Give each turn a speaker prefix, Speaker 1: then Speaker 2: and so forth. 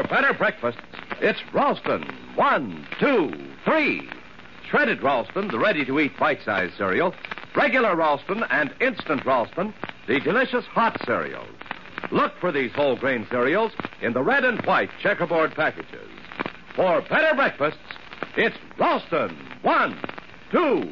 Speaker 1: For better breakfasts, it's Ralston. 1, 2, 3. Shredded Ralston, the ready-to-eat bite-sized cereal. Regular Ralston and Instant Ralston, the delicious hot cereals. Look for these whole grain cereals in the red and white checkerboard packages. For better breakfasts, it's Ralston. 1, 2,